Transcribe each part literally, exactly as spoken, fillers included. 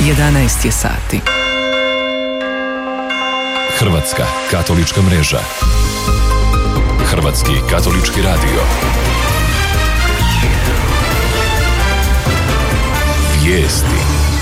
jedanaest je sati. Hrvatska katolička mreža. Hrvatski katolički radio. Vijesti.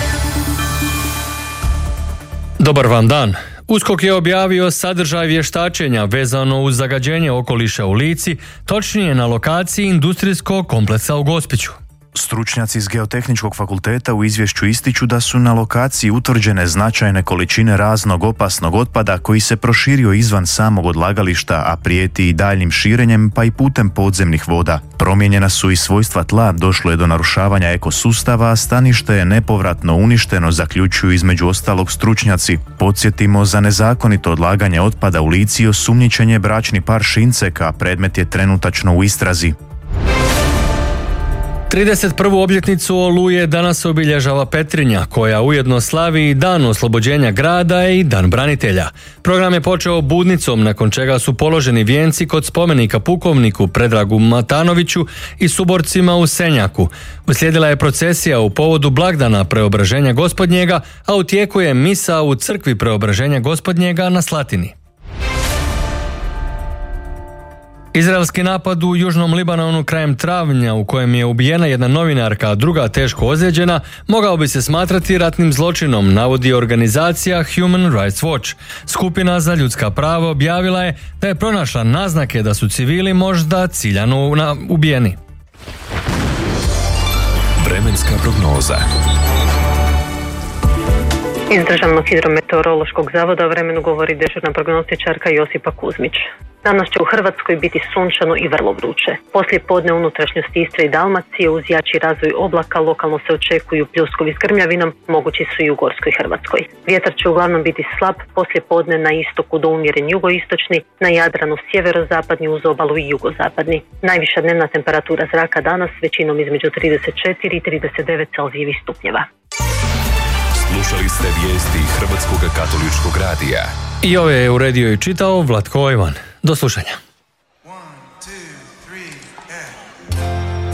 Dobar vam dan. USKOK je objavio sadržaj vještačenja vezano uz zagađenje okoliša u Lici, točnije na lokaciji industrijskog kompleksa u Gospiću. Stručnjaci s Geotehničkog fakulteta u izvješću ističu da su na lokaciji utvrđene značajne količine raznog opasnog otpada koji se proširio izvan samog odlagališta, a prijeti i daljnjim širenjem pa i putem podzemnih voda. Promijenjena su i svojstva tla, došlo je do narušavanja ekosustava, a stanište je nepovratno uništeno, zaključuju između ostalog stručnjaci. Podsjetimo, za nezakonito odlaganje otpada u Lici osumnjičen je bračni par Šincek, a predmet je trenutačno u istrazi. trideset prvu obljetnicu Oluje danas obilježava Petrinja, koja ujedno slavi i dan oslobođenja grada i dan branitelja. Program je počeo budnicom, nakon čega su položeni vijenci kod spomenika pukovniku Predragu Matanoviću i suborcima u Senjaku. Uslijedila je procesija u povodu blagdana Preobraženja Gospodnjega, a u tijeku je misa u crkvi Preobraženja Gospodnjega na Slatini. Izraelski napad u Južnom Libanonu krajem travnja, u kojem je ubijena jedna novinarka, a druga teško ozlijeđena, mogao bi se smatrati ratnim zločinom, navodi organizacija Human Rights Watch. Skupina za ljudska prava objavila je da je pronašla naznake da su civili možda ciljano ubijeni. Vremenska prognoza. Iz Državnog hidrometeorološkog zavoda o vremenu govori dežurna prognostičarka Josipa Kuzmić. Danas će u Hrvatskoj biti sunčano i vrlo vruće. Poslije podne unutrašnjosti Istre i Dalmacije uz jači razvoj oblaka lokalno se očekuju pljuskovi s grmljavinom, mogući su i u Gorskoj Hrvatskoj. Vjetar će uglavnom biti slab, poslije podne na istoku do umjeren jugoistočni, na Jadranu sjeverozapadni uz obalu i jugozapadni. Najviša dnevna temperatura zraka danas većinom između trideset četiri i trideset devet celzijevih stupnjeva. Slušali ste vijesti Hrvatskog katoličkog radija. I ove je uredio i čitao Vlatko Ivan. Do slušanja.